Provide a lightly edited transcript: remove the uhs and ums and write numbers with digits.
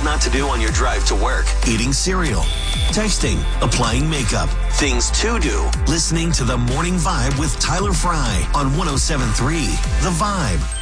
not to do on your drive to work. Eating cereal, texting, applying makeup. Things to do. Listening to The Morning Vibe with Tyler Fry on 107.3 The Vibe.